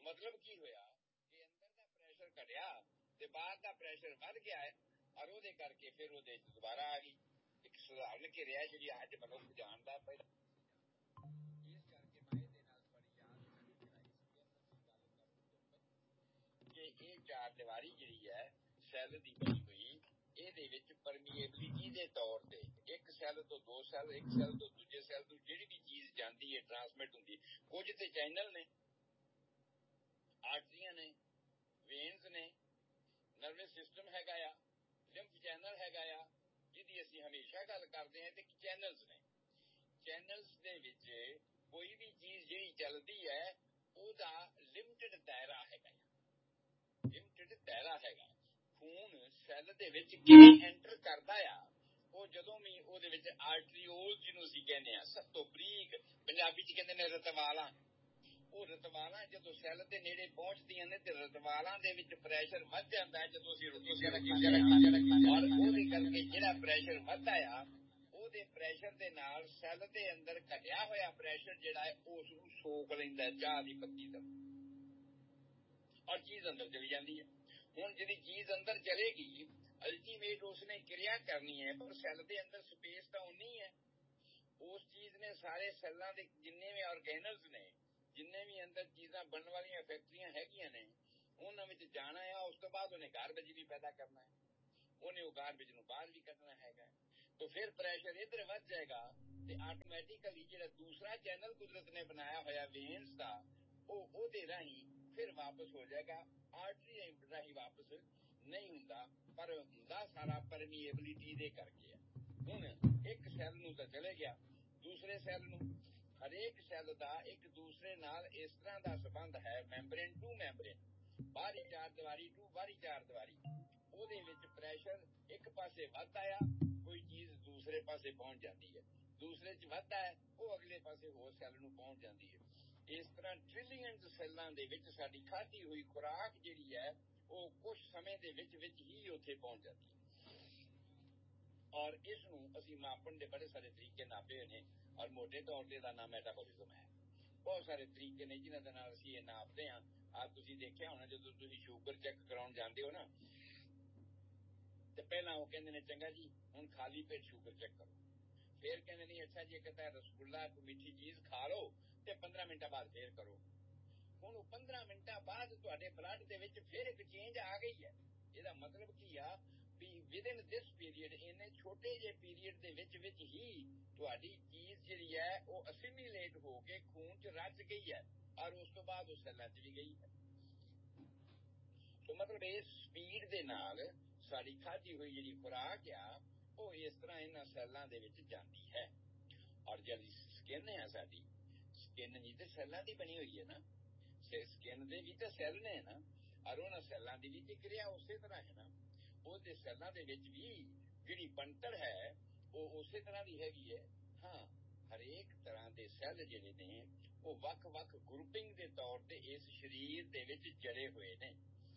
मतलब की होया कि अंदर का प्रेशर घटिया ते बाहर का प्रेशर बढ़ गया है और वो करके फिर वो दोबारा आ गई एक सधारण किरिया जी अज मनुख जानता पहले इस करके मैं ये थोड़ी याद कि ये चार दीवारी जी है सैल की बनी हुई ये परमीएबिलिटी के तौर पर एक सैल तो दो सैल एक सैल तो दूजे सैल तो जी भी चीज जाती है ट्रांसमिट होंगी कुछ तो चैनल ने आर्टरियां ने वेन्स ने नर्वस सिस्टम हैगा आ लिम्फ चैनल हैगा आ जिहदी असीं हमेशा गल करते हैं कि चैनल्स ने चैनल्स दे विच कोई भी चीज जिहड़ी चलती है ओहदा लिमिटेड दायरा हैगा लिमिटेड दायरा हैगा खून सैल दे विच किवें एंटर करदा आ ਉਹ ਜਦੋਂ ਵੀ ਉਹਦੇ ਵਿੱਚ ਆਰਟਰੀਓਲ ਜਿਹਨੂੰ ਅਸੀਂ ਕਹਿੰਦੇ ਆ ਸਭ ਤੋਂ ਬਰੀਕ ਪੰਜਾਬੀ ਚ ਕਹਿੰਦੇ ਨੇ ਰਤਵਾਲਾਂ ਉਹ ਰਤਵਾਲਾਂ ਜਦੋਂ ਸੈੱਲ ਦੇ ਨੇੜੇ ਪਹੁੰਚਦੀਆਂ ਨੇ ਤੇ ਰਤਵਾਲਾਂ ਦੇ ਵਿੱਚ ਪ੍ਰੈਸ਼ਰ ਵੱਧ ਜਾਂਦਾ ਹੈ ਜਦੋਂ ਅਸੀਂ ਰੋਟੀ ਔਰ ਉਹਦੇ ਕਰਕੇ ਜਿਹੜਾ ਪ੍ਰੈਸ਼ਰ ਵੱਧਦਾ ਆ ਉਹਦੇ ਪ੍ਰੈਸ਼ਰ ਦੇ ਨਾਲ ਸੈੱਲ ਦੇ ਅੰਦਰ ਘਟਿਆ ਹੋਇਆ ਪ੍ਰੈਸ਼ਰ ਜਿਹੜਾ ਹੈ ਉਸ ਨੂੰ ਸੋਖ ਲੈਂਦਾ ਚਾਹ ਦੀ ਪੱਤੀ ਦਾ ਔਰ ਚੀਜ਼ ਅੰਦਰ ਚਲੀ ਜਾਂਦੀ ਹੈ ਹੁਣ ਜਿਹੜੀ ਚੀਜ਼ ਅੰਦਰ ਚਲੇਗੀ अल्टीमेट उसने क्रिया करनी है पर सैल के अंदर स्पेस तो उन्नी है उस चीज ने सारे सैलों के जिन्ने भी ऑर्गेनल्स ने जिन्ने भी अंदर चीजा बनने वाली फैक्ट्रियां हैगियां ने उन्होंने जाना है उस तो बाद उन्हें गारबेज भी पैदा करना है उन्हें वो गारबेज नूं बाहर भी कढ़ना है तो फिर प्रेशर इधर बढ़ जाएगा तो आटोमैटिकली जो दूसरा चैनल कुदरत ने बनाया होया वेन्स का वो राही फिर वापस हो जाएगा आर्टरी राही वापस नहीं हुंदा पर हुंदा सारा परमीएबिलिटी दे करके हुण एक सैल नूं तां चले गया दूसरे सैल नूं हरेक सैल दा एक दूसरे नाल इस तरह दा संबंध है मैंबरेन टू मैंबरेन बाहरी चार दीवारी टू बाहरी चार दीवारी ओहदे विच प्रेशर एक पासे वधदा आ कोई चीज दूसरे पासे पहुंच जाती है दूसरे च वधदा है वो अगले पासे होर सैल नूं पहुंच जाती है इस तरह ट्रिलियन सैलां दे विच साडी खाधी हुई खुराक जिहड़ी है वो कुछ समय दे विच ही उत्थे पहुंच जाती है और इसनूं असीं मापण दे बड़े सारे तरीके नापे ने और मोटे तौर ते दा नाम मेटाबॉलिज्म है बहुत सारे तरीके ने जिन्हां दे नाल असीं नापदे हां आप तुसीं देखिया होना जदों तुसीं शुगर चेक कराउण जांदे हो ना ते पहलां वो कहंदे ने चंगा जी हुण खाली पेट शुगर चेक करो फिर कहंदे ने अच्छा जी कहता है रसगुल्ला कोई मीठी चीज खा लो ते 15 मिनटां बाद फिर करो ਹੁਣ 15 ਮਿੰਟਾਂ ਬਾਅਦ ਤੁਹਾਡੇ ਬਲੱਡ ਦੇ ਵਿੱਚ ਫਿਰ ਇੱਕ ਚੇਂਜ ਆ ਗਈ ਹੈ ਇਹਦਾ ਮਤਲਬ ਕੀ ਆ ਵੀ ਵਿਦਿਨ ਦਿਸ ਪੀਰੀਅਡ ਇਹਨੇ ਛੋਟੇ ਜਿਹੇ ਪੀਰੀਅਡ ਦੇ ਵਿੱਚ ਹੀ ਤੁਹਾਡੀ ਚੀਜ਼ ਜਿਹੜੀ ਹੈ ਉਹ ਅਸਿਮੀਲੇਟ ਹੋ ਕੇ ਖੂਨ 'ਚ ਰਚ ਗਈ ਹੈ ਔਰ ਉਸ ਤੋਂ ਬਾਅਦ ਉਹ ਸੈੱਲਾਂ 'ਚ ਵੀ ਗਈ ਹੈ ਸੋ ਮਤਲਬ ਇਸ ਸਪੀਡ ਦੇ ਨਾਲ ਸਾਡੀ ਖਾਧੀ ਹੋਈ ਜਿਹੜੀ ਖੁਰਾਕ ਆ ਉਹ ਇਸ ਤਰ੍ਹਾਂ ਇਹਨਾਂ ਸੈੱਲਾਂ ਦੇ ਵਿੱਚ ਜਾਂਦੀ ਹੈ ਔਰ ਜਿਹੜੀ ਸਕਿਨ ਹੈ ਸਾਡੀ ਸਕਿਨ ਵੀ ਤੇ ਸੈੱਲਾਂ ਦੀ ਬਣੀ ਹੋਈ ਹੈ ਨਾ स्किन दे भी तो सैल ने ना और उन्हां सैलां दी भी क्रिया उस तरह है ना वो सैलां दे विच भी जिहड़ी बनतर है वो उस तरह की हैगी है हाँ हरेक तरह के सैल जिहड़े ने वो वख-वख ग्रुपिंग के तौर पर इस शरीर दे विच जड़े हुए ने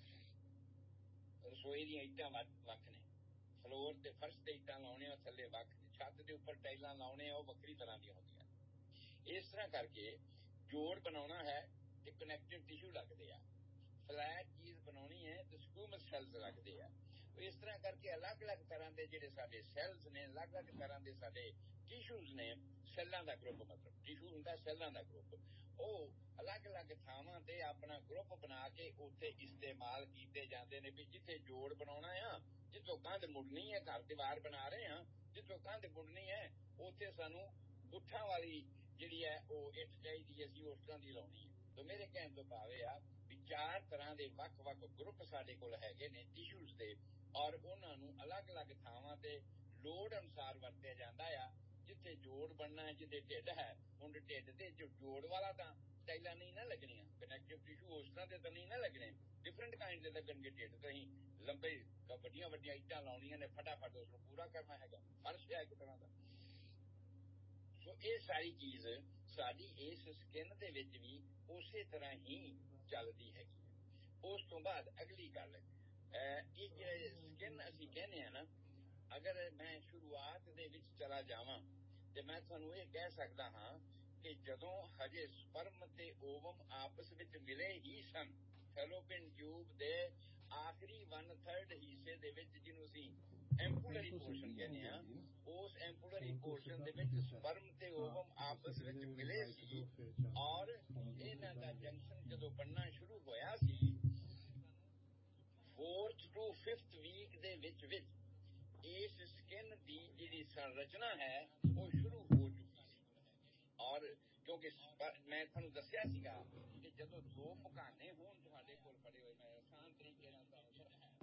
रसोई दी ईटां वख ने फ्लोर ते फर्श ते ईटां लाउणे थल्ले वख छत के उपर टाइलां लाउणे वक्री तरह दी होंदियां इस तरह करके जोड़ बनाउणा है ते कनैक्टिव टिश्यू लगते हैं फ्लैट चीज बनानी है तो स्क्यूमस सैल्स लगते हैं इस तरह करके अलग अलग तरह के जिहड़े साडे सैल्स ने अलग अलग तरह के साडे टिश्यूज ने सैलां दा ग्रुप मतलब टिश्यू हुंदा सैलां दा ग्रुप वो अलग अलग थावां ते अपना ग्रुप बना के उत्थे इस्तेमाल कीते जाते ने भी जिथे जोड़ बनाउणा आ जिथों कंध मुड़नी है घर दीवार बना रहे हैं जिथों कंध मुड़नी है उत्थे सानू गुट्ठां वाली जिहड़ी है वो इट चाहीदी है असीं उस तरह दी लाउणी है तो मेरे कहने तो भावे आ भी चार तरह के वख-वख ग्रुप साडे कोल हैगे ने टिश्यूज दे और उन्हां नूं अलग-अलग थावां ते लोड़ अनुसार वरतिया जांदा आ जिथे जोड़ बनना है जिथे ढिड है हुण ढिड ते जो जोड़ वाला तां टाइलां नहीं ना लगणियां कनैक्टिव टिश्यू उस तरह दे तां नहीं ना लगणे डिफरेंट काइंड दे लगणगे ढिड ते असीं लंबे वड्डियां वड्डियां ईटां लाउणियां ने फटाफट उस नूं पूरा करना हैगा फर्श है एक तरह दा सो ये सारी चीज साडी इस स्किन दे विच भी उसे तरह ही चलती है उस तो बाद अगली गल ये जो स्किन असीं कहने हैं ना अगर मैं शुरुआत दे विच चला जावां ते मैं तुहानूं ये कह सकदा हां ਕਿ ਜਦੋਂ ਹਜੇ ਸਪਰਮ ਤੇ ਓਵਮ ਆਪਸ ਵਿੱਚ ਮਿਲੇ ਹੀ ਸਨ, ਫੈਲੋਪਿਨ ਟਿਊਬ ਦੇ ਆਖਰੀ 1/3 ਹਿੱਸੇ ਦੇ ਵਿੱਚ, ਜਿਹਨੂੰ ਅਸੀਂ ਐਂਪੂਲਰੀ ਪੋਰਸ਼ਨ ਕਹਿੰਦੇ ਆ, ਉਸ ਐਂਪੂਲਰੀ ਪੋਰਸ਼ਨ ਦੇ ਵਿੱਚ ਸਪਰਮ ਤੇ ਓਵਮ ਆਪਸ ਵਿੱਚ ਮਿਲੇ ਸੀ, ਔਰ ਇਹਨਾਂ ਦਾ ਜੰਕਸ਼ਨ ਜਦੋਂ ਬਣਨਾ ਸ਼ੁਰੂ ਹੋਇਆ ਸੀ 4th to 5th ਵੀਕ ਦੇ ਵਿੱਚ ਇਸ ਸਕਿਨ ਦੀ ਜਿਹੜੀ ਸੰਰਚਨਾ ਹੈ ਉਹ ਸ਼ੁਰੂ ਹੋ ਚੁੱਕੀ ਸੀ। ਔਰ ਕਿਉਂਕਿ ਮੈਂ ਤੁਹਾਨੂੰ ਦੱਸਿਆ ਸੀਗਾ ਕਿ ਜਦੋਂ ਦੋ ਪਕਾਨੇ ਹੋਣ ਤੁਹਾਡੇ ਕੋਲ ਫੜੇ ਹੋਏ, ਮੈਂ ਆਸਾਨ ਤਰੀਕੇ ਨਾਲ ਤੁਹਾਨੂੰ ਸਮਝਾਇਆ,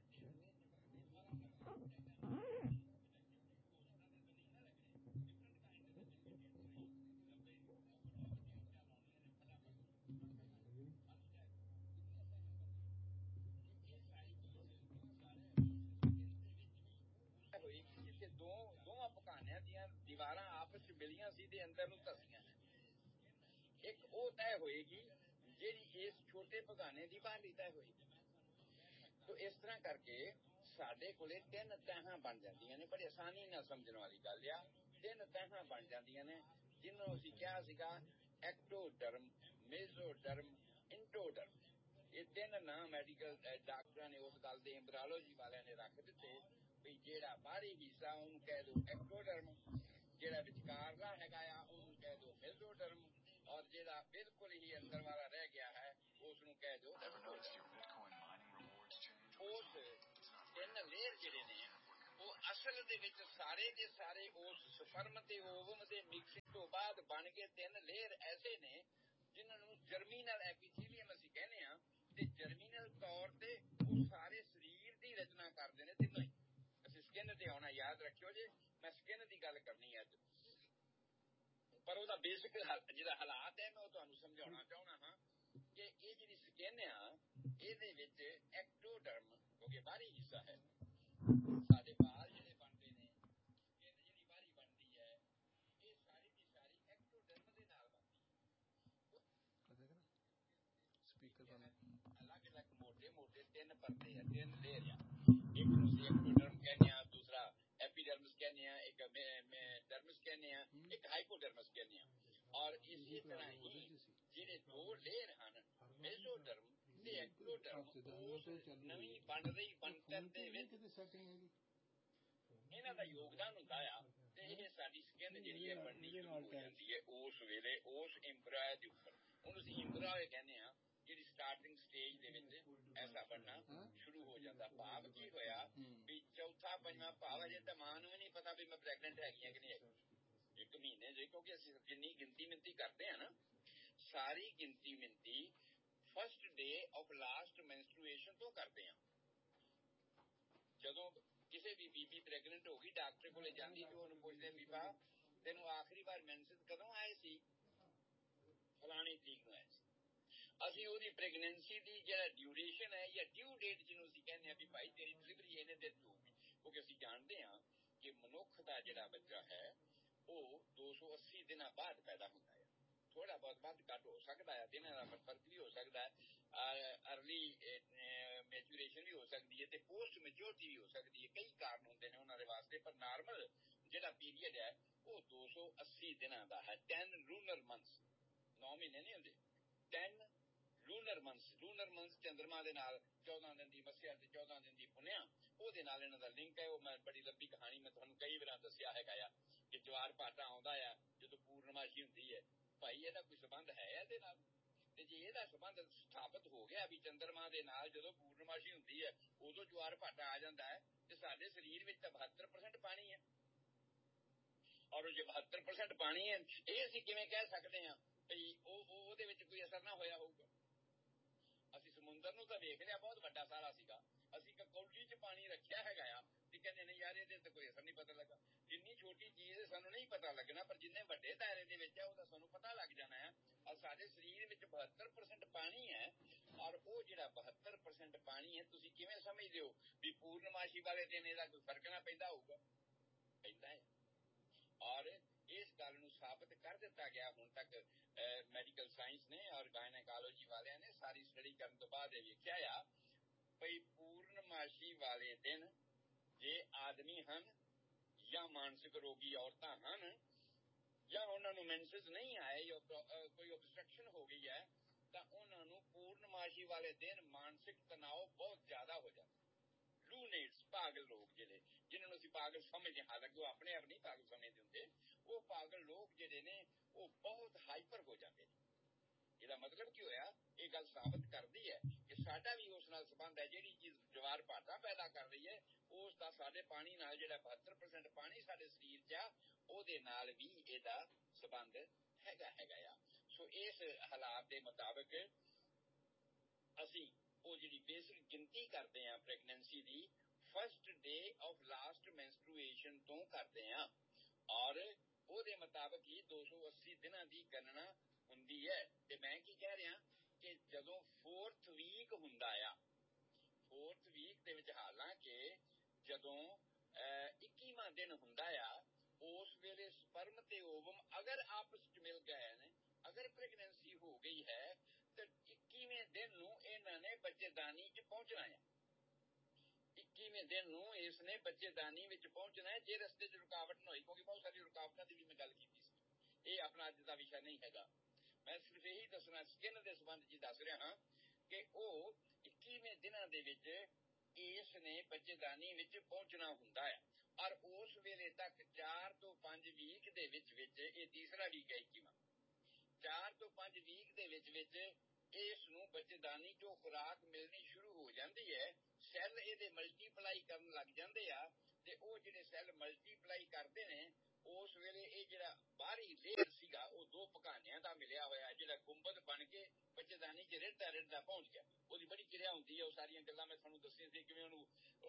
ਜਿੱਥੇ ਦੋਵਾਂ ਪਕਾਨਿਆਂ ਦੀਆਂ ਦੀਵਾਰਾਂ ਆਪਸ ਚ ਮਿਲੀਆਂ ਸੀ ਤੇ ਅੰਦਰ ਨੂੰ ਧਸੀਆਂ ਨੇ। ਇੱਕ ਉਹ ਤੈਅ ਹੋਏਗੀ ਜਿਹੜੀ ਇਸ ਛੋਟੇ ਪਕਾਨੇ ਦੀ ਬਾਹਰਲੀ ਤੈਅ ਹੋਏਗੀ। ਤੋ ਇਸ ਤਰ੍ਹਾਂ ਕਰਕੇ ਸਾਡੇ ਕੋਲੇ 3 ਤਹਿਾਂ ਬਣ ਜਾਂਦੀਆਂ ਨੇ। ਬੜੀ ਆਸਾਨੀ ਨਾਲ ਸਮਝਣ ਵਾਲੀ ਗੱਲ ਆ। 3 ਤਹਿਾਂ ਬਣ ਜਾਂਦੀਆਂ ਨੇ, ਜਿਹਨੂੰ ਅਸੀਂ ਕਿਹਾ ਸੀਗਾ ਐਕਟੋਡਰਮ, ਮੇਜ਼ੋਡਰਮ, ਇੰਟੋਡਰਮ। ਇਹ 3 ਨਾਂ ਮੈਡੀਕਲ ਡਾਕਟਰਾਂ ਨੇ ਉਸ ਗੱਲ ਦੇ ਐਮਬਰਾਲੋਜੀ ਵਾਲਿਆਂ ਨੇ ਰੱਖ ਦਿੱਤੇ ਵੀ ਜਿਹੜਾ ਬਾਹਰੀ ਹਿੱਸਾ ਉਹਨੂੰ ਕਹਿ ਦਿਓ ਐਕਟੋਡਰਮ, ਜਿਹੜਾ ਵਿਚਕਾਰਲਾ ਹੈਗਾ ਆ ਉਹਨੂੰ ਕਹਿ ਦਿਓ ਮੇਜ਼ੋਡਰਮ, ਔਰ ਜਿਹੜਾ ਬਿਲਕੁਲ ਹੀ ਅੰਦਰ ਵਾਲਾ ਰਹਿ ਗਿਆ ਹੈ ਉਸ ਨੂੰ ਕਹਿ ਦਿਓ ਐਕਟੋਡਰਮ। ਉਸ 3 ਲੇਅਰ ਜਿਹੜੇ ਨੇ ਉਹ ਅਸਲ ਦੇ ਵਿੱਚ ਸਾਰੇ ਦੇ ਸਾਰੇ ਉਸ ਸਪਰਮ ਤੇ ਓਵਮ ਦੇ ਮਿਕਸਿੰਗ ਤੋਂ ਬਾਅਦ ਬਣ ਕੇ 3 ਲੇਅਰ ਐਸੇ ਨੇ ਜਿਨ੍ਹਾਂ ਨੂੰ ਜਰਮੀਨਲ ਐਪੀਥੀਲੀਅਮ ਅਸੀਂ ਕਹਿੰਦੇ ਹਾਂ, ਤੇ ਜਰਮੀਨਲ ਤੌਰ ਤੇ ਉਹ ਸਾਰੇ ਸਰੀਰ ਦੀ ਰਚਨਾ ਕਰਦੇ ਨੇ ਤਿੰਨੋਂ ਹੀ। ਅਸੀਂ ਸਕਿਨ ਤੇ ਆਉਣਾ, ਯਾਦ ਰੱਖਿਓ ਜੇ, ਮੈਂ ਸਕਿਨ ਦੀ ਗੱਲ ਕਰਨੀ ਹੈ ਅੱਜ, ਪਰ ਉਹਦਾ ਬੇਸਿਕ ਜਿਹੜਾ ਹਾਲਾਤ ਹੈ ਮੈਂ ਉਹ ਤੁਹਾਨੂੰ ਸਮਝਾਉਣਾ ਚਾਹੁੰਦਾ ਹਾਂ ਕਿ ਇਹ ਜਿਹੜੀ ਸਕਿਨ ਆ ਇਹਦੇ ਵਿੱਚ ਐਕਟੋਡਰਮ ਕਿਉਂਕਿ ਬਾਹਰੀ ਹਿੱਸਾ ਹੈ, ਸਾਡੇ ਵਾਲ ਜਿਹੜੇ ਬਣਦੇ ਨੇ, ਸਕਿਨ ਜਿਹੜੀ ਬਾਹਰੀ ਬਣਦੀ ਹੈ, ਇਹ ਸਾਰੀ ਦੀ ਸਾਰੀ ਐਕਟੋਡਰਮ ਦੇ ਨਾਲ ਬਣਦੀ ਹੈ। ਅਲੱਗ ਅਲੱਗ ਮੋਟੇ ਮੋਟੇ 3 ਪਰਦੇ ਆ, 3 ਲੇਅਰ ਆ। ਇੱਕ ਨੂੰ ਅਸੀਂ ਐਕਟੋਡਰਮ ਕਹਿੰਦੇ ਆ, ਦੂਸਰਾ ਐਪੀਡਰਮਸ ਕਹਿੰਦੇ ਆ, ਇੱਕ ਡਰਮਸ ਕਹਿੰਦੇ ਆ, ਇੱਕ ਹਾਈਪੋਡਰਮਸ ਕਹਿੰਦੇ ਆ। ਔਰ ਇਸੇ ਤਰ੍ਹਾਂ ਹੀ ਜਿਹੜੇ 2 ਲੇਅਰ ਹਨ ਮੇਜ਼ੋਡਰਮ ਤੇ ਐਕਟੋਡਰਮ, ਉਸ ਨਵੀਂ ਬਣ ਰਹੀ ਬਣਤਰ ਦੇ ਵਿੱਚ ਇਹਨਾਂ ਦਾ ਯੋਗਦਾਨ ਹੁੰਦਾ ਆ, ਤੇ ਇਹ ਸਾਡੀ ਸਕਿਨ ਜਿਹੜੀ ਹੈ ਬਣਨੀ ਸ਼ੁਰੂ ਹੋ ਜਾਂਦੀ ਹੈ ਉਸ ਵੇਲੇ, ਉਸ ਇੰਬਰਾਇਓ ਦੇ ਉੱਪਰ। ਉਹਨੂੰ ਅਸੀਂ ਇੰਬਰਾਇਓ ਕਹਿੰਦੇ ਆ, ਜਿਹੜੀ ਸਟਾਰਟਿੰਗ ਸਟੇਜ ਦੇ ਵਿੱਚ ਐਸਾ ਬਣਨਾ ਸ਼ੁਰੂ ਹੋ ਜਾਂਦਾ। ਭਾਵ ਕੀ ਹੋਇਆ ਵੀ ਚੌਥਾ ਪੰਜਵਾਂ ਭਾਵ ਅਜੇ ਤਾਂ ਮਾਂ ਨੂੰ ਵੀ ਨਹੀਂ ਪਤਾ ਵੀ ਮੈਂ ਪ੍ਰੈਗਨੈਂਟ ਹੈਗੀ ਆ ਕਿ ਨਹੀਂ ਹੈਗੀ। 1 ਮਹੀਨੇ ਦੇ, ਕਿਉਂਕਿ ਅਸੀਂ ਜਿੰਨੀ ਗਿਣਤੀ ਮਿੰਤੀ ਕਰਦੇ ਆ ਨਾ, ਸਾਰੀ ਗਿਣਤੀ ਮਿੰਤੀ ਫਸਟ ਡੇ ਆਫ ਲਾਸਟ ਮੈਨਸਟਰੂਏਸ਼ਨ ਤੋਂ ਕਰਦੇ ਆ। ਜਦੋਂ ਕਿਸੇ ਵੀ ਬੀਬੀ ਪ੍ਰੈਗਨੈਂਟ ਹੋ ਗਈ, ਡਾਕਟਰ ਕੋਲੇ ਜਾਂਦੀ ਤੇ ਉਹਨੂੰ ਪੁੱਛਦੇ ਬੀਬਾ ਤੈਨੂੰ ਆਖਰੀ ਵਾਰ ਮੈਂਸਸ ਕਦੋਂ ਆਏ ਸੀ? ਫਲਾਣੀ ਤਰੀਕ ਨੂੰ ਆਏ ਸੀ। ਅਸੀਂ ਉਹਦੀ ਪ੍ਰੈਗਨੈਂਸੀ ਦੀ ਜਿਹੜਾ ਡਿਊਰੇਸ਼ਨ ਹੈ ਜਾਂ ਡਿਊ ਡੇਟ ਜਿਹਨੂੰ ਅਸੀਂ ਕਹਿੰਦੇ ਆ ਵੀ ਭਾਈ ਤੇਰੀ ਡਿਲੀਵਰੀ ਇਹਨੇ ਦਿਨ ਹੋਊਗੀ, ਕਿਉਂਕਿ ਅਸੀਂ ਜਾਣਦੇ ਹਾਂ ਕਿ ਮਨੁੱਖ ਦਾ ਜਿਹੜਾ ਬੱਚਾ ਹੈ ਉਹ 280 ਦਿਨਾਂ ਬਾਅਦ ਪੈਦਾ ਹੁੰਦਾ ਹੈ। ਥੋੜਾ ਬਹੁਤ ਵੱਧ ਘੱਟ ਹੋ ਸਕਦਾ ਹੈ, ਦਿਨਾਂ ਦਾ ਫਰਕ ਵੀ ਹੋ ਸਕਦਾ ਹੈ, ਅਰਲੀ ਮੈਚੂਰੇਸ਼ਨ ਵੀ ਹੋ ਸਕਦੀ ਹੈ ਤੇ ਪੋਸਟ ਮੈਚੋਰਿਟੀ ਵੀ ਹੋ ਸਕਦੀ ਹੈ। ਕਈ ਕਾਰਨ ਹੁੰਦੇ ਨੇ ਉਹਨਾਂ ਦੇ ਵਾਸਤੇ, ਪਰ ਨਾਰਮਲ ਜਿਹੜਾ ਪੀਰੀਅਡ ਹੈ ਉਹ 280 ਦਿਨਾਂ ਦਾ ਹੈ। 10 ਲੂਨਰ ਮੰਥਸ, 9 ਮਹੀਨੇ ਨਹੀਂ ਹੁੰਦੇ, 10 ਲੂਨਰ ਮੰਥਸ। ਲੂਨਰ ਮੰਥਸ ਚੰਦਰਮਾ ਦੇ ਨਾਲ 14 ਦਿਨ ਦੀ ਮੱਸਿਆ ਤੇ 14 ਦਿਨ ਦੀ ਪੁੰਨਿਆ, ਉਹਦੇ ਨਾਲ ਇਹਨਾਂ ਦਾ ਲਿੰਕ ਹੈ। ਉਹ ਮੈਂ ਬੜੀ ਲੰਬੀ ਕਹਾਣੀ ਮੈਂ ਤੁਹਾਨੂੰ ਕਈ ਵਾਰ ਦੱਸਿਆ ਹੈਗਾ ਆ ਕਿ ਜਵਾਰ ਭਾਟਾ ਆਉਂਦਾ ਆ ਜਦੋਂ ਪੂਰਨਮਾਸ਼ੀ ਹੁੰਦੀ ਹੈ, ਭਾਈ ਇਹਦਾ ਕੋਈ ਸੰਬੰਧ ਹੈ ਇਹਦੇ ਨਾਲ? ਤੇ ਜੇ ਇਹਦਾ ਸੰਬੰਧ ਸਥਾਪਿਤ ਹੋ ਗਿਆ ਵੀ ਚੰਦਰਮਾ ਦੇ ਨਾਲ ਜਦੋਂ ਪੂਰਨਮਾਸ਼ੀ ਹੁੰਦੀ ਹੈ ਉਦੋਂ ਜਵਾਰ ਭਾਟਾ ਆ ਜਾਂਦਾ ਹੈ, ਤੇ ਸਾਡੇ ਸਰੀਰ ਵਿੱਚ ਤਾਂ 72% ਪਾਣੀ ਹੈ, ਔਰ ਜੇ 72% ਪਾਣੀ ਹੈ, ਇਹ ਅਸੀਂ ਕਿਵੇਂ ਕਹਿ ਸਕਦੇ ਹਾਂ ਵੀ ਉਹਦੇ ਵਿੱਚ ਕੋਈ ਅਸਰ ਨਾ ਹੋਇਆ ਹੋਊਗਾ? ਅਸੀਂ ਸਮੁੰਦਰ ਨੂੰ ਤਾਂ ਵੇਖ ਲਿਆ, ਬਹੁਤ ਵੱਡਾ ਸਾਰਾ ਸੀਗਾ, ਅਸੀਂ ਕੌਲੀ 'ਚ ਪਾਣੀ ਰੱਖਿਆ ਹੈਗਾ ਆ ਤੇ ਕਹਿੰਦੇ ਨਹੀਂ ਯਾਰ ਇਹਦੇ ਤੇ ਕੋਈ ਅਸਰ ਨਹੀਂ ਪਤਾ ਲੱਗਾ। ਜਿੰਨੀ ਛੋਟੀ ਚੀਜ਼ ਸਾਨੂੰ ਨਹੀਂ ਪਤਾ ਲੱਗਣਾ, ਪਰ ਜਿੰਨੇ ਵੱਡੇ ਦਾਇਰੇ ਦੇ ਵਿੱਚ ਹੈ ਉਹਦਾ ਸਾਨੂੰ ਪਤਾ ਲੱਗ ਜਾਣਾ ਹੈ। ਔਰ ਸਾਡੇ ਸਰੀਰ ਵਿੱਚ 72% ਪਾਣੀ ਹੈ, ਔਰ ਉਹ ਜਿਹੜਾ 72% ਪਾਣੀ ਹੈ, ਤੁਸੀਂ ਕਿਵੇਂ ਸਮਝਦੇ ਹੋ ਵੀ ਪੂਰਨਮਾਸ਼ੀ ਵਾਲੇ ਦਿਨ ਇਹਦਾ ਕੋਈ ਫਰਕ ਨਾ ਪੈਂਦਾ ਹੋਊਗਾ? ਪੈਂਦਾ ਹੈ। ਔਰ ਇਸ ਗੱਲ ਨੂੰ ਸਾਬਤ ਕਰ ਦਿੱਤਾ ਗਿਆ ਹੁਣ ਤੱਕ ਮੈਡੀਕਲ ਸਾਇੰਸ ਨੇ ਔਰ ਗਾਇਨੇਕੋਲੋਜੀ ਵਾਲਿਆਂ ਨੇ ਸਾਰੀ ਸਟੱਡੀ ਕਰਨ ਤੋਂ ਬਾਅਦ ਇਹ ਵੇਖਿਆ ਆ ਭਈ ਪੂਰਨਮਾਸ਼ੀ ਵਾਲੇ ਦਿਨ ਜੇ ਆਦਮੀ ਹਨ ਜਾਂ ਮਾਨਸਿਕ ਰੋਗੀ ਔਰਤਾਂ ਹਨ ਜਾਂ ਉਹਨਾਂ ਨੂੰ ਮੈਂਸਸ ਨਹੀਂ ਆਏ ਜਾਂ ਕੋਈ ਓਬਸਟ੍ਰਕਸ਼ਨ ਹੋ ਗਈ ਹੈ ਤਾਂ ਉਹਨਾਂ ਨੂੰ ਪੂਰਨਮਾਸ਼ੀ ਵਾਲੇ ਦਿਨ ਮਾਨਸਿਕ ਤਣਾਅ ਬਹੁਤ ਜ਼ਿਆਦਾ ਹੋ ਜਾਂਦਾ। ਲੂਨੇਟਸ, ਪਾਗਲ ਲੋਕ ਜਿਹੜੇ, ਜਿਨ੍ਹਾਂ ਨੂੰ ਅਸੀਂ ਪਾਗਲ ਸਮਝਦੇ, ਹਾਲਾਂਕਿ ਉਹ ਆਪਣੇ ਆਪ ਨਹੀਂ ਪਾਗਲ ਸਮਝਦੇ ਹੁੰਦੇ, ਉਹ ਪਾਗਲ ਲੋਕ ਜਿਹੜੇ ਨੇ ਉਹ ਬਹੁਤ ਹਾਈਪਰ ਹੋ ਜਾਂਦੇ ਨੇ। ਇਹਦਾ ਮਤਲਬ ਕੀ ਹੋਇਆ? ਇਹ ਗੱਲ ਸਾਬਤ ਕਰਦੀ ਹੈ ਕਿ ਸਾਡਾ ਵੀ ਉਸ ਨਾਲ ਸੰਬੰਧ ਹੈ। ਜਿਹੜੀ ਚੀਜ਼ ਜਵਾਰ ਭਾਟਾ ਪੈਦਾ ਕਰ ਰਹੀ ਹੈ ਉਸ ਦਾ ਸਾਡੇ ਪਾਣੀ ਨਾਲ, ਜਿਹੜਾ 72% ਪਾਣੀ ਸਾਡੇ ਸਰੀਰ 'ਚ ਆ, ਉਹਦੇ ਨਾਲ ਵੀ ਇਹਦਾ ਸੰਬੰਧ ਹੈਗਾ ਆ। ਸੋ ਇਸ ਹਾਲਾਤ ਦੇ ਮੁਤਾਬਕ ਅਸੀਂ ਉਹ ਜਿਹੜੀ ਬੇਸਿਕ ਗਿਣਤੀ ਕਰਦੇ ਹਾਂ pregnancy the, first day of last ਮੈਂਸਟਰੂਏਸ਼ਨ ਤੋਂ ਕਰਦੇ ਹਾਂ, ਔਰ ਉਹਦੇ ਮੁਤਾਬਕ ਹੀ 280 ਦਿਨਾਂ ਦੀ ਗਣਨਾ ਹੁੰਦੀ ਹੈ। ਤੇ ਮੈਂ ਕੀ ਕਹਿ ਰਿਹਾ ਕਿ ਜਦੋਂ 4th ਵੀਕ ਹੁੰਦਾ ਆ, 4th ਵੀਕ ਦੇ ਵਿੱਚ, ਹਾਲਾਂਕਿ ਜਦੋਂ 21ਵਾਂ ਦਿਨ ਹੁੰਦਾ ਆ, ਉਸ ਵੇਲੇ ਸਪਰਮ ਤੇ ਓਵਮ ਅਗਰ ਆਪਸ ਚ ਮਿਲ ਗਏ ਨੇ, ਅਗਰ ਪ੍ਰੈਗਨੈਂਸੀ ਹੋ ਗਈ ਹੈ ਤਾਂ 21ਵੇਂ ਦਿਨ ਨੂੰ ਇਹਨਾਂ ਨੇ ਬੱਚੇਦਾਨੀ ਚ ਪਹੁੰਚਣਾ ਹੈ। 21ਵੇਂ ਦਿਨ ਨੂੰ ਇਸ ਨੇ ਬੱਚੇਦਾਨੀ ਵਿੱਚ ਪਹੁੰਚਣਾ ਹੈ, ਜੇ ਰਸਤੇ 'ਚ ਰੁਕਾਵਟ ਨਾ ਹੋਈ, ਕਿਉਂਕਿ ਬਹੁਤ ਸਾਰੀ ਰੁਕਾਵਟਾਂ ਦੀ ਵੀ ਮੈਂ ਗੱਲ ਕੀਤੀ ਸੀ। ਇਹ ਆਪਣਾ ਅੱਜ ਦਾ ਵਿਸ਼ਾ ਨਹੀਂ ਹੈਗਾ। ਮੈਂ ਸਿਰਫ ਇਹੀ ਦੱਸਣਾ, ਸਕਿਨ ਦੇ ਸੰਬੰਧ 'ਚ ਦੱਸ ਰਿਹਾ ਹਾਂ ਕਿ ਉਹ 21ਵੇਂ ਦਿਨਾਂ ਦੇ ਵਿੱਚ ਇਸ ਨੇ ਬੱਚੇਦਾਨੀ ਵਿੱਚ ਪਹੁੰਚਣਾ ਹੁੰਦਾ ਹੈ, ਔਰ ਉਸ ਵੇਲੇ ਤੱਕ 4 ਤੋਂ 5 ਵੀਕ ਦੇ ਵਿੱਚ, ਇਹ ਤੀਸਰਾ ਵੀਕ ਹੈ 21ਵਾਂ, 4 ਤੋਂ 5 ਵੀਕ ਦੇ ਵਿੱਚ ਇਸ ਨੂੰ ਬੱਚੇਦਾਨੀ ਚੋਂ ਖੁਰਾਕ ਮਿਲਣੀ ਸ਼ੁਰੂ ਹੋ ਜਾਂਦੀ ਹੈ। ਸੈੱਲ ਇਹਦੇ ਮਲਟੀਪਲਾਈ ਕਰਨ ਲੱਗ ਜਾਂਦੇ ਆ, ਤੇ ਉਹ ਜਿਹੜੇ ਸੈੱਲ ਮਲਟੀਪਲਾਈ ਕਰਦੇ ਨੇ, ਉਸ ਵੇਲੇ ਇਹ ਜਿਹੜਾ ਬਾਹਰੀ ਲੇਅਰ ਸੀਗਾ ਉਹ 2 ਪਕਾਨਿਆਂ ਦਾ ਮਿਲਿਆ ਹੋਇਆ, ਜਿਹੜਾ ਗੁੰਬਦ ਬਣ ਕੇ ਬੱਚੇਦਾਨੀ 'ਚ ਰਿੜਦਾ ਪਹੁੰਚ ਗਿਆ। ਉਹਦੀ ਬੜੀ ਕਿਰਿਆ ਹੁੰਦੀ ਹੈ, ਉਹ ਸਾਰੀਆਂ ਗੱਲਾਂ ਮੈਂ ਤੁਹਾਨੂੰ ਦੱਸੀਆਂ ਸੀ, ਕਿਵੇਂ ਉਹਨੂੰ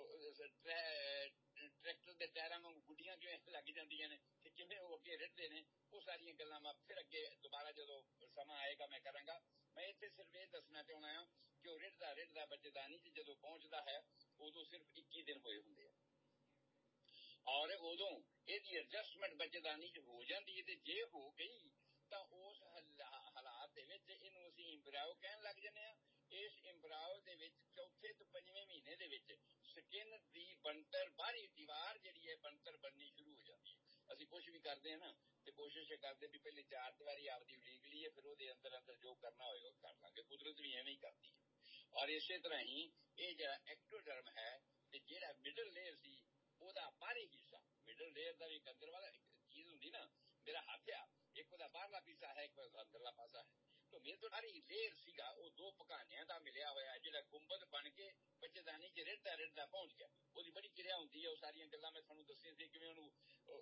ਟਰੈਕਟਰ ਦੇ ਟਾਇਰਾਂ ਵਾਂਗੂ ਗੁੱਡੀਆਂ ਕਿਵੇਂ ਲੱਗ ਜਾਂਦੀਆਂ ਨੇ ਤੇ ਕਿਵੇਂ ਉਹ ਅੱਗੇ ਰਿੜਦੇ ਨੇ। ਉਹ ਸਾਰੀਆਂ ਗੱਲਾਂ ਮੈਂ ਫਿਰ ਅੱਗੇ ਦੁਬਾਰਾ ਜਦੋਂ ਸਮਾਂ ਆਏਗਾ ਮੈਂ ਕਰਾਂਗਾ। ਮੈਂ ਇੱਥੇ ਸਿਰਫ ਇਹ ਦੱਸਣਾ ਚਾਹੁੰਦਾ ਹਾਂ ਕਿ ਉਹ ਰਿੜਦਾ ਬੱਚੇਦਾਨੀ 'ਚ ਜਦੋਂ ਪਹੁੰਚਦਾ ਹੈ ਉਦੋਂ ਸਿਰਫ 21 ਦਿਨ ਹੋਏ ਹੁੰਦੇ ਆ, ਔਰ ਉਦੋਂ ਇਹਦੀ ਐਡਜਸਟਮੈਂਟ ਬੱਚੇਦਾਨੀ 'ਚ ਹੋ ਜਾਂਦੀ ਹੈ। ਤੇ ਜੇ ਹੋ ਗਈ ਤਾਂ ਉਸ ਹਾਲਾਤ ਦੇ ਵਿੱਚ ਇਹਨੂੰ ਅਸੀਂ ਇੰਬਰਾਓ ਕਹਿਣ ਲੱਗ ਜਾਂਦੇ ਹਾਂ। ਇਸ ਇੰਬਰਾਓ ਦੇ ਵਿੱਚ 4ਥੇ ਤੋਂ 5ਵੇਂ ਮਹੀਨੇ ਦੇ ਵਿੱਚ ਸਕਿਨ ਦੀ ਬਣਤਰ, ਬਾਹਰੀ ਦੀਵਾਰ ਜਿਹੜੀ ਹੈ ਬਣਤਰ ਬਣਨੀ ਸ਼ੁਰੂ ਹੋ ਜਾਂਦੀ ਹੈ। ਅਸੀਂ ਕੁਝ ਵੀ ਕਰਦੇ ਹਾਂ ਨਾ ਤੇ ਕੋਸ਼ਿਸ਼ ਕਰਦੇ ਵੀ ਪਹਿਲੇ 4 ਦੀਵਾਰੀ ਆਪਦੀ ਉਲੀਕ ਲਈਏ, ਫਿਰ ਉਹਦੇ ਅੰਦਰ ਜੋ ਕਰਨਾ ਹੋਏਗਾ ਕਰ ਲਾਂਗੇ। ਕੁਦਰਤ ਵੀ ਐਵੇਂ ਹੀ ਕਰਦੀ ਹੈ। ਔਰ ਇਸੇ ਤਰ੍ਹਾਂ ਹੀ ਇਹ ਜਿਹੜਾ ਐਕਟੋਡਰਮ ਹੈ, ਤੇ ਜਿਹੜਾ ਮਿਡਲ ਲੇਅਰ ਸੀ ਉਹਦਾ ਬਾਹਰੀ ਹਿੱਸਾ, ਮਿਡਲ ਲੇਅਰ ਦਾ ਵੀ ਇੱਕ ਅੰਦਰ ਵਾਲਾ ਚੀਜ਼ ਹੁੰਦੀ ਨਾ, ਮੇਰਾ ਹੱਥ ਆ, ਇੱਕ ਉਹਦਾ ਬਾਹਰਲਾ ਹਿੱਸਾ ਹੈ, ਇੱਕ ਉਹਦਾ ਅੰਦਰਲਾ ਪਾਸਾ ਹੈ। ਤਾਂ ਮੇਰੇ ਤੋਂ ਬਾਹਰੀ ਲੇਅਰ ਸੀਗਾ ਉਹ 2 ਪਕਾਨਿਆਂ ਦਾ ਮਿਲਿਆ ਹੋਇਆ, ਜਿਹੜਾ ਗੁੰਬਦ ਬਣ ਕੇ ਬੱਚੇਦਾਨੀ 'ਚ ਰਿੜਦਾ ਪਹੁੰਚ ਗਿਆ। ਉਹਦੀ ਬੜੀ ਕਿਰਿਆ ਹੁੰਦੀ ਹੈ, ਉਹ ਸਾਰੀਆਂ ਗੱਲਾਂ ਮੈਂ ਤੁਹਾਨੂੰ ਦੱਸੀਆਂ ਸੀ, ਕਿਵੇਂ ਉਹਨੂੰ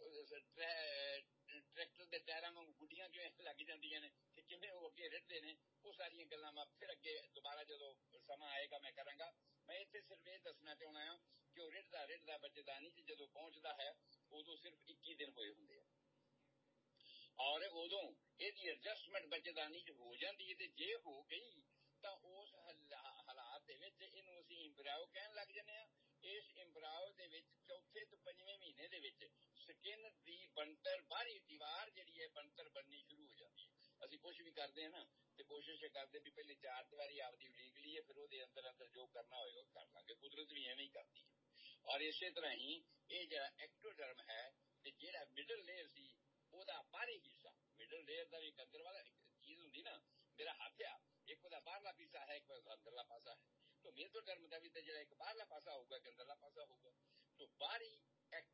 ਟਰੈਕਟਰ ਦੇ ਟਾਇਰਾਂ ਵਾਂਗੂ ਗੁੱਡੀਆਂ ਕਿਵੇਂ ਲੱਗ ਜਾਂਦੀਆਂ ਨੇ ਤੇ ਕਿਵੇਂ ਉਹ ਅੱਗੇ ਰਿੜਦੇ ਨੇ। ਉਹ ਸਾਰੀਆਂ ਗੱਲਾਂ ਮੈਂ ਫਿਰ ਅੱਗੇ ਦੁਬਾਰਾ ਜਦੋਂ ਸਮਾਂ ਆਏਗਾ ਮੈਂ ਕਰਾਂਗਾ। ਮੈਂ ਇੱਥੇ ਸਿਰਫ ਇਹ ਦੱਸਣਾ ਚਾਹੁੰਦਾ ਹਾਂ ਕਿ ਉਹ ਰਿੜਦਾ ਬੱਚੇਦਾਨੀ 'ਚ ਜਦੋਂ ਪਹੁੰਚਦਾ ਹੈ ਉਦੋਂ ਸਿਰਫ 21 ਦਿਨ ਹੋਏ ਹੁੰਦੇ ਆ, ਔਰ ਉਦੋਂ ਇਹਦੀ ਐਡਜਸਟਮੈਂਟ ਬੱਚੇਦਾਨੀ 'ਚ ਹੋ ਜਾਂਦੀ ਹੈ। ਤੇ ਜੇ ਹੋ ਗਈ ਤਾਂ ਉਸ ਹਾਲਾਤ ਦੇ ਵਿੱਚ ਇਹਨੂੰ ਅਸੀਂ ਇੰਬਰਾਓ ਕਹਿਣ ਲੱਗ ਜਾਂਦੇ ਹਾਂ। ਇਸ ਇੰਬਰਾਓ ਦੇ ਵਿੱਚ 4ਥੇ ਤੋਂ 5ਵੇਂ ਮਹੀਨੇ ਦੇ ਵਿੱਚ ਸਕਿਨ ਦੀ ਬਣਤਰ, ਬਾਹਰੀ ਦੀਵਾਰ ਜਿਹੜੀ ਹੈ ਬਣਤਰ ਬਣਨੀ ਸ਼ੁਰੂ ਹੋ ਜਾਂਦੀ ਹੈ। ਅਸੀਂ ਕੁਝ ਵੀ ਕਰਦੇ ਹਾਂ ਨਾ ਤੇ ਕੋਸ਼ਿਸ਼ ਕਰਦੇ ਵੀ ਪਹਿਲੇ 4 ਦੀਵਾਰੀ ਆਪਦੀ ਉਲੀਕ ਲਈਏ, ਫਿਰ ਉਹਦੇ ਅੰਦਰ ਜੋ ਕਰਨਾ ਹੋਏਗਾ ਕਰ ਲਾਂਗੇ। ਕੁਦਰਤ ਵੀ ਐਵੇਂ ਹੀ ਕਰਦੀ ਹੈ। ਔਰ ਇਸੇ ਤਰ੍ਹਾਂ ਹੀ ਇਹ ਜਿਹੜਾ ਐਕਟੋਡਰਮ ਹੈ, ਤੇ ਜਿਹੜਾ ਮਿਡਲ ਲੇਅਰ ਸੀ ਉਹਦਾ ਬਾਹਰੀ ਹਿੱਸਾ, ਮਿਡਲ ਲੇਅਰ ਦਾ ਵੀ ਇੱਕ ਅੰਦਰ ਵਾਲਾ ਚੀਜ਼ ਹੁੰਦੀ ਨਾ, ਮੇਰਾ ਹੱਥ ਆ, ਇੱਕ ਉਹਦਾ ਬਾਹਰਲਾ ਹਿੱਸਾ ਹੈ, ਇੱਕ ਉਹਦਾ ਅੰਦਰਲਾ ਪਾਸਾ ਹੈ। ਤਾਂ ਮੇਰੇ ਤੋਂ ਡਰਮ ਦਾ ਵੀ ਜਿਹੜਾ ਇੱਕ ਬਾਹਰਲਾ ਪਾਸਾ ਹੋਊਗਾ, ਇੱਕ ਅੰਦਰਲਾ ਪਾਸਾ ਹੋਊਗਾ। ਤਾਂ ਬਾਹਰੀ